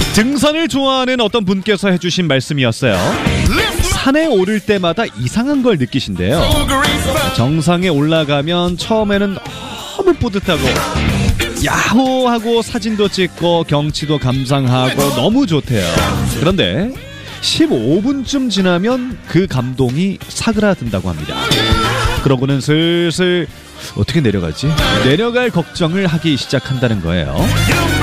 등산을 좋아하는 어떤 분께서 해주신 말씀이었어요. 산에 오를 때마다 이상한 걸 느끼신대요. 정상에 올라가면 처음에는 너무 뿌듯하고 야호 하고 사진도 찍고 경치도 감상하고 너무 좋대요. 그런데 15분쯤 지나면 그 감동이 사그라든다고 합니다. 그러고는 슬슬 어떻게 내려가지? 내려갈 걱정을 하기 시작한다는 거예요.